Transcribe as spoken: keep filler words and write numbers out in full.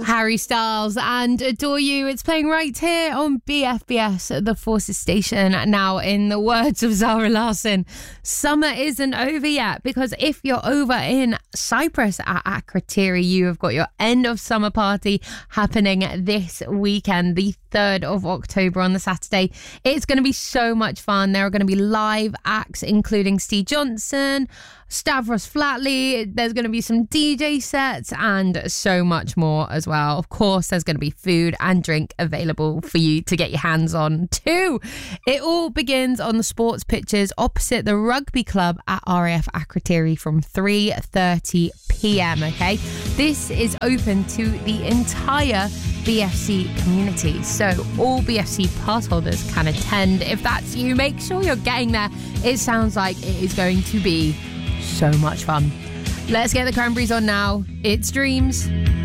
Harry Styles and Adore You. It's playing right here on B F B S, the Forces station. Now, in the words of Zara Larsson, summer isn't over yet, because if you're over in Cyprus at Akrotiri, you have got your end of summer party happening this weekend, the third of October on the Saturday. It's going to be so much fun. There are going to be live acts, including Steve Johnson, Stavros Flatley. There's going to be some D J sets and so much more as well. Of course, there's going to be food and drink available for you to get your hands on too. It all begins on the sports pitches opposite the rugby club at R A F Akrotiri from three thirty p.m. Okay, this is open to the entire B F C community, so all B F C pass holders can attend. If that's you, make sure you're getting there. It sounds like it is going to be so much fun. Let's get the Cranberries on now. It's Dreams.